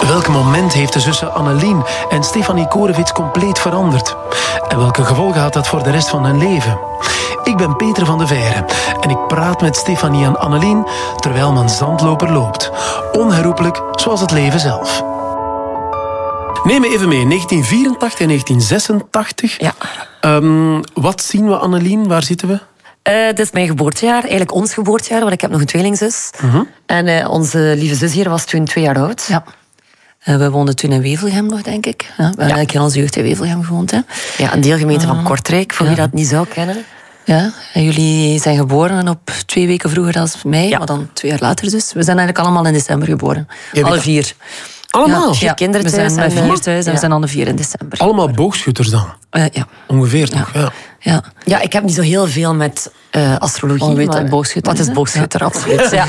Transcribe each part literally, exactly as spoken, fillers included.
Welk moment heeft de zussen Annelien en Stefanie Korevits compleet veranderd? En welke gevolgen had dat voor de rest van hun leven? Ik ben Peter van de Veire en ik praat met Stefanie en Annelien terwijl men zandloper loopt. Onherroepelijk zoals het leven zelf. Neem me even mee, negentien vierentachtig en negentien zesentachtig. Ja. Um, wat zien we, Annelien? Waar zitten we? Uh, dit is mijn geboortejaar, eigenlijk ons geboortejaar, want ik heb nog een tweelingzus. Uh-huh. En uh, onze lieve zus hier was toen twee jaar oud. Ja. Uh, we woonden toen in Wevelgem nog, denk ik. Ja, we hebben eigenlijk in onze jeugd in Wevelgem gewoond. Hè. Ja, een deelgemeente uh, van Kortrijk, voor ja. wie dat niet zou kennen. Ja, en jullie zijn geboren op twee weken vroeger dan mij, ja. maar dan twee jaar later dus. We zijn eigenlijk allemaal in december geboren. Alle vier. Allemaal? Ja, vier ja. kinderen we thuis. zijn met en, vier thuis en ja. we zijn alle vier in december. Allemaal boogschutters dan? Uh, ja. Ongeveer toch, ja. ja. Ja. Ja, ik heb niet zo heel veel met uh, astrologie. Oh, weet maar wat boogschutter Wat is boogschutter, ja. absoluut. Ja.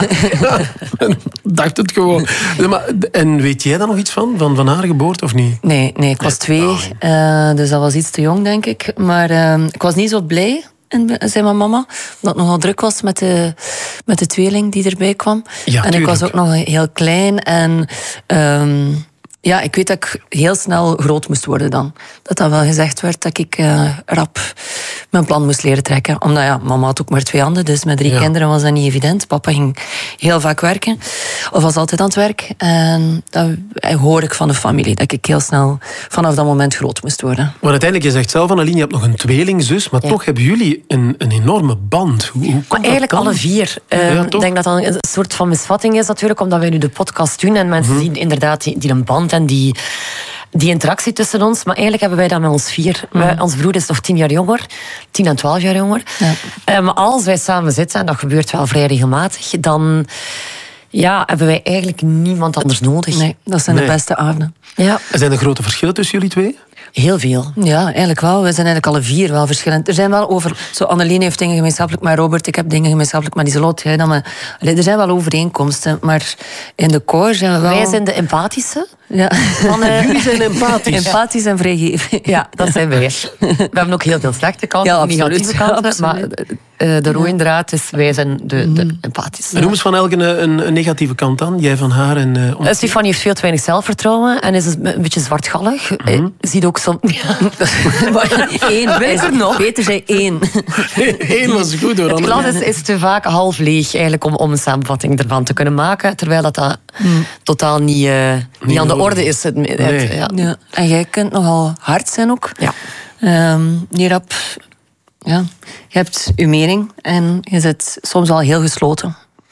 Dacht het gewoon. En weet jij daar nog iets van? Van, van haar geboorte of niet? Nee, nee ik was twee. Uh, dus dat was iets te jong, denk ik. Maar uh, ik was niet zo blij, zei mijn mama, dat het nogal druk was met de, met de tweeling die erbij kwam. Ja, en ik was ook nog heel klein. En um, ja, ik weet dat ik heel snel groot moest worden dan. Dat dat wel gezegd werd dat ik uh, rap mijn plan moest leren trekken. Omdat ja, mama had ook maar twee handen, dus met drie ja. kinderen was dat niet evident. Papa ging heel vaak werken, of was altijd aan het werk. En dat hoor ik van de familie, dat ik heel snel vanaf dat moment groot moest worden. Maar uiteindelijk, je zegt zelf, Annelien, je hebt nog een tweelingzus, maar ja. toch hebben jullie een, een enorme band. Hoe, hoe maar eigenlijk alle vier. Uh, ja, ik denk dat dat een soort van misvatting is natuurlijk, omdat wij nu de podcast doen en mensen mm-hmm. zien inderdaad die, die een band en die... Die interactie tussen ons, maar eigenlijk hebben wij dat met ons vier. Mm. Wij, onze broer is nog tien jaar jonger, tien en twaalf jaar jonger. Ja. Uh, maar als wij samen zitten, en dat gebeurt wel vrij regelmatig, dan ja, hebben wij eigenlijk niemand anders nodig. Nee, dat zijn nee. de beste avonden. Ja. Zijn er grote verschillen tussen jullie twee? Heel veel. Ja, eigenlijk wel. We zijn eigenlijk alle vier wel verschillend. Er zijn wel over... Zo, Annelien heeft dingen gemeenschappelijk met Robert. Ik heb dingen gemeenschappelijk met Lieselot. Jij dan met, er zijn wel overeenkomsten. Maar in de core zijn we wel... Wij zijn de empathische. Ja. Van, uh... Jullie zijn empathisch. Empathisch en vrijgevig. Ja, dat zijn wij. We hebben ook heel veel slechte kanten. Ja, negatieve kanten. Ja, maar uh, de rode draad is, wij zijn de, de mm. empathische. En noem eens van elke een, een negatieve kant dan. Jij van haar en... Uh, uh, Stefanie heeft veel te weinig zelfvertrouwen. En is een beetje zwartgallig. Mm-hmm. Uh, ziet ook zo... Eén, weet er nog? Peter zei één. Eén was goed hoor. Het glas is, is te vaak half leeg eigenlijk om, om een samenvatting ervan te kunnen maken. Terwijl dat, dat mm. totaal niet, uh, niet, niet aan de orde is. Het, het, nee. ja. Ja. En jij kunt nogal hard zijn ook. Ja. Um, niet rap. Ja. Je hebt je mening en je zit soms al heel gesloten.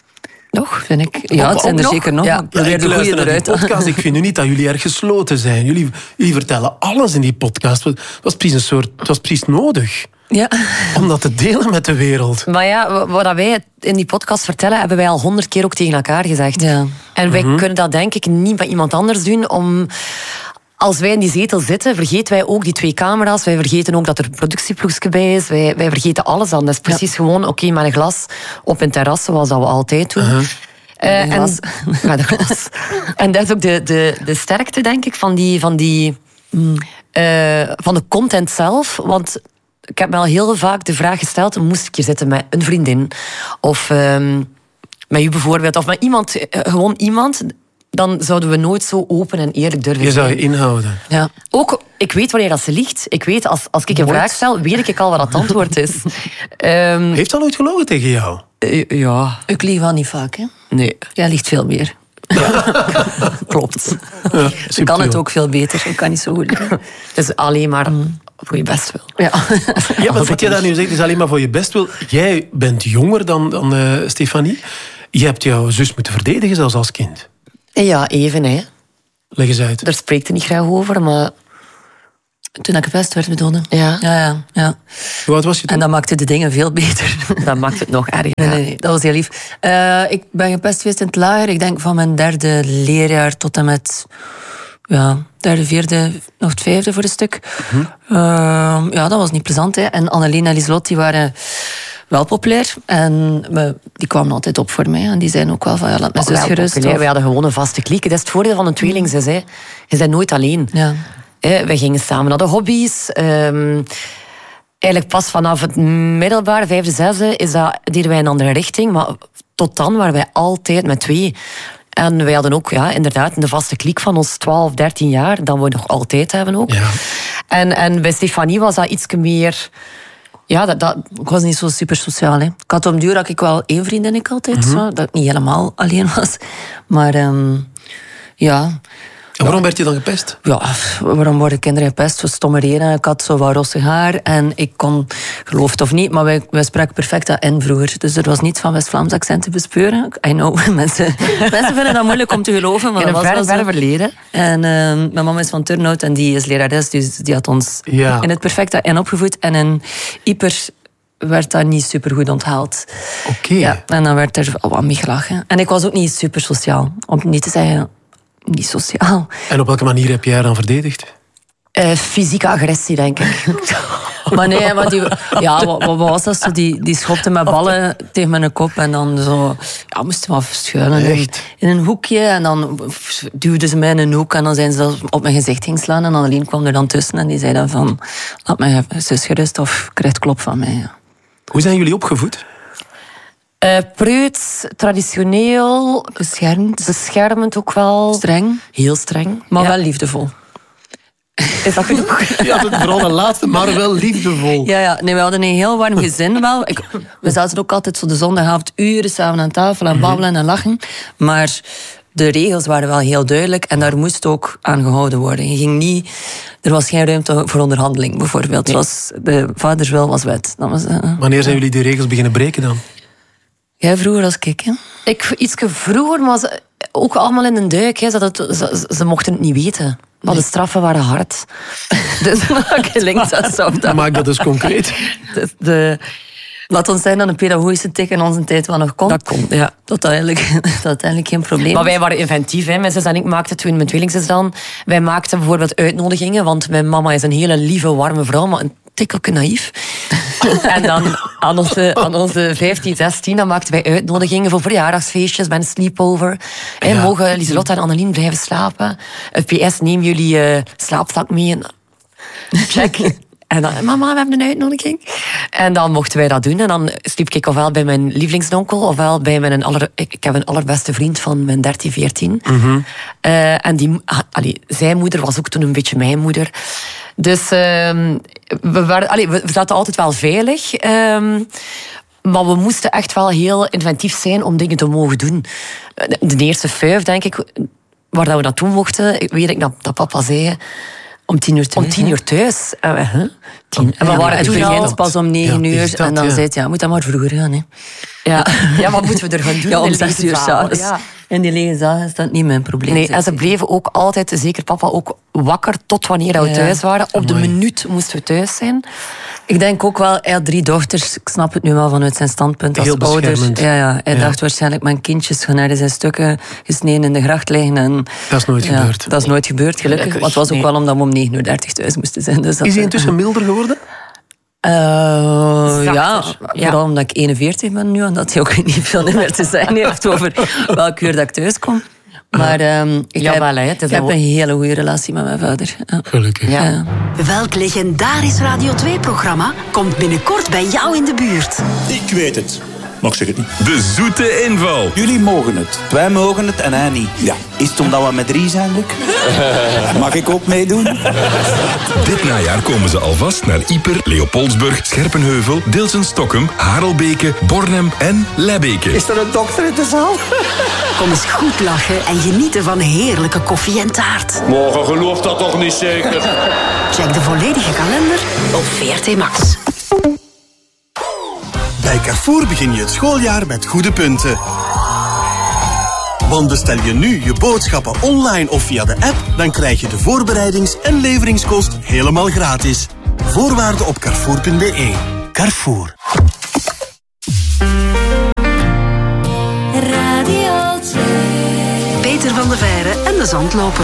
Nog, vind ik. Ja, het zijn er nog? zeker nog. Ja. Ik probeer de goede eruit. Podcast. Ik vind nu niet dat jullie erg gesloten zijn. Jullie, jullie vertellen alles in die podcast. Het was precies een soort... Het was precies nodig. Ja. Om dat te delen met de wereld. Maar ja, wat wij in die podcast vertellen, hebben wij al honderd keer ook tegen elkaar gezegd. Ja. En wij mm-hmm. kunnen dat denk ik niet bij iemand anders doen om... Als wij in die zetel zitten, vergeten wij ook die twee camera's. Wij vergeten ook dat er een productieploegje bij is. Wij, wij vergeten alles dan. Dat is precies ja. gewoon, oké, okay, met een glas op een terras, zoals dat we altijd doen. Uh-huh. Uh, en, met een glas. En dat is ook de, de, de sterkte, denk ik, van, die, van, die, mm. uh, van de content zelf. Want ik heb me al heel vaak de vraag gesteld, moest ik hier zitten met een vriendin? Of um, met u bijvoorbeeld. Of met iemand, uh, gewoon iemand... dan zouden we nooit zo open en eerlijk durven je zijn. zou je inhouden. Ja. Ook, ik weet wanneer dat ze liegt. Ik weet, als, als ik een vraag stel, weet ik al wat het antwoord is. um, Heeft ze al ooit gelogen tegen jou? Uh, ja. Ik lieg wel niet vaak, hè? Nee. Jij liegt veel meer. Ja. Klopt. Ja, ze kan het ook veel beter. Ik kan niet zo goed liegen. Het is alleen maar mm. voor je best wil. Ja. Ja, maar wat je daar nu zegt, is alleen maar voor je best wil. Jij bent jonger dan, dan uh, Stefanie. Je hebt jouw zus moeten verdedigen, zelfs als kind. Ja, even, hè. Leg eens uit. Daar spreekt hij niet graag over, maar... Toen ik gepest werd, bedoelde. Ja. Ja, ja, ja. Hoe oud was je toen? En dat maakte de dingen veel beter. Dat maakt het nog erger. Nee, nee, nee, dat was heel lief. Uh, ik ben gepest geweest in het lager. Ik denk van mijn derde leerjaar tot en met... Ja, derde, vierde, nog het vijfde voor een stuk. Mm-hmm. Uh, ja, dat was niet plezant. Hè. En Annelien en Lieselot, die waren... wel populair. En we, die kwamen altijd op voor mij. En die zeiden ook wel van, ja, laat mijn zus gerust. Of... We hadden gewoon een vaste kliek. Dat is het voordeel van een tweelingzus. Hè. Je bent nooit alleen. Ja. Hè, we gingen samen naar de hobby's. Um, eigenlijk pas vanaf het middelbaar, vijfde, zesde, is dat, deden wij een andere richting. Maar tot dan waren wij altijd met twee. En wij hadden ook ja, inderdaad de vaste kliek van ons twaalf, dertien jaar, dat we nog altijd hebben ook. Ja. En, en bij Stefanie was dat iets meer... Ja, dat, dat... Ik was niet zo super sociaal. Hè. Ik had om duur dat ik wel één vriendin ik altijd, mm-hmm. zo, dat ik niet helemaal alleen was. Maar um, ja... En waarom werd je dan gepest? Ja, waarom worden kinderen gepest? Voor stomme redenen. Ik had zo wat rossig haar en ik kon, geloof het of niet, maar wij, wij spraken perfect dat in vroeger. Dus er was niets van West-Vlaams accent te bespeuren. I know, mensen, mensen vinden dat moeilijk om te geloven. Maar in een dat was ver, wel ver verleden. En uh, mijn mama is van Turnhout en die is lerares, dus die had ons ja. in het perfecte in opgevoed. En in Ieper werd dat niet super goed onthaald. Oké. Okay. Ja, en dan werd er al wat mee gelachen. En ik was ook niet super sociaal, om niet te zeggen... Niet sociaal. En op welke manier heb jij haar dan verdedigd? Uh, fysieke agressie, denk ik. Maar nee, maar die, ja, wat, wat was dat? Zo, die, die schopte met ballen tegen mijn kop en dan zo... Ja, moesten we verschuilen in, in een hoekje. En dan duwden ze mij in een hoek en dan zijn ze dat op mijn gezicht ging slaan. En Annelien kwam er dan tussen en die zei dan van... Laat mijn zus gerust of krijgt klop van mij. Ja. Hoe zijn jullie opgevoed? Uh, preuts, traditioneel, beschermd. beschermend ook wel. Streng. Heel streng. Maar ja. wel liefdevol. Is dat genoeg? Ja, vooral de laatste, maar wel liefdevol. Ja, ja. Nee, we hadden een heel warm gezin wel. Ik, we zaten ook altijd zo de zondagavond uren samen aan tafel en babbelen en lachen. Maar de regels waren wel heel duidelijk en daar moest ook aan gehouden worden. Je ging niet... Er was geen ruimte voor onderhandeling, bijvoorbeeld. Nee. Was de vaders wil was wet. Dat was, uh, Wanneer zijn jullie die regels beginnen breken dan? Jij vroeger als ik, hè? Ik ietske vroeger, maar ze, ook allemaal in een duik. Hè, dat het, ze, ze mochten het niet weten. Maar nee. De straffen waren hard. Dus klinkt dat zo. Maak dat dus concreet. Dus de, laat ons zijn dat een pedagogische tik in onze tijd wel nog kon. Dat kon, ja. Dat uiteindelijk, dat uiteindelijk geen probleem. Maar wij waren inventief. Hè. Mijn zus en ik maakten toen, mijn tweelingzus dan... Wij maakten bijvoorbeeld uitnodigingen, want mijn mama is een hele lieve, warme vrouw, maar een tikkeltje naïef. En dan aan onze, aan onze vijftien, zestien, dan maakten wij uitnodigingen voor verjaardagsfeestjes, bij een sleepover. Ja. En mogen Lieselotte en Annelien blijven slapen? P S, neem jullie uh, slaapzak mee. Check. En dan, mama, we hebben een uitnodiging. En dan mochten wij dat doen. En dan sliep ik ofwel bij mijn lievelingsonkel, ofwel bij mijn aller... Ik heb een allerbeste vriend van mijn dertien, veertien. Mm-hmm. Uh, en die, allee, zijn moeder was ook toen een beetje mijn moeder. Dus uh, we, waren, allee, we zaten altijd wel veilig. Uh, maar we moesten echt wel heel inventief zijn om dingen te mogen doen. De eerste vijf, denk ik, waar dat we naartoe mochten, weet ik dat, dat papa zei... Om tien uur thuis. Om tien uur thuis. Uh, huh? tien. En we waren toen al pas om negen ja, uur. Dat, en dan ja. zei het, ja, moet dat maar vroeger gaan. Hè. Ja. Ja, wat moeten we er gaan doen? Ja, om zes uur s'avonds. Ja. In die lege zaal is dat niet mijn probleem. Nee, en ze bleven ook altijd, zeker papa, ook wakker tot wanneer we ja. thuis waren. Op de Amai. minuut moesten we thuis zijn. Ik denk ook wel, hij had drie dochters. Ik snap het nu wel vanuit zijn standpunt als ouder. Ja, ja, hij ja. dacht waarschijnlijk, mijn kindjes gaan naar zijn stukken gesneden in de gracht liggen. En, dat is nooit ja, gebeurd. Dat is nooit gebeurd, gelukkig. Want het was ook nee. wel omdat we om negen uur dertig thuis moesten zijn. Dus is hij intussen milder geworden? Uh, ja, ja, vooral omdat ik eenenveertig ben nu en dat hij ook niet veel meer te zijn heeft over welke uur dat ik thuis kom. Maar um, ik, ja, heb, wel, ik heb een hele goede relatie met mijn vader. Ja. Gelukkig. Ja. Ja. Welk legendarisch Radio twee-programma komt binnenkort bij jou in de buurt? Ik weet het. Maar ik zeg het niet. De zoete inval. Jullie mogen het. Wij mogen het en hij niet. Ja. Is het omdat we met drie zijn, Luc? Mag ik ook meedoen? Dit najaar komen ze alvast naar Ieper, Leopoldsburg, Scherpenheuvel, Dilsen-Stokkem, Harelbeke, Bornem en Lebbeke. Is er een dokter in de zaal? Kom eens goed lachen en genieten van heerlijke koffie en taart. Morgen gelooft dat toch niet zeker? Check de volledige kalender op V R T Max. Bij Carrefour begin je het schooljaar met goede punten. Want bestel je nu je boodschappen online of via de app, dan krijg je de voorbereidings- en leveringskost helemaal gratis. Voorwaarden op carrefour punt b e. Carrefour. Radio twee. Peter van de Veire en de Zandloper.